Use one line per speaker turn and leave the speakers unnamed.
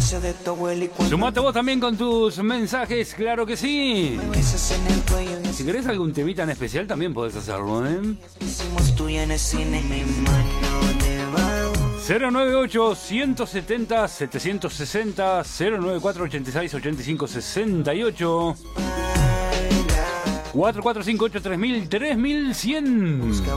Sumate vos también con tus mensajes, claro que sí. Si querés algún temita en especial también podés hacerlo, ¿eh? 098-170-760, 094-86-85-68, 4458-3000, 3100.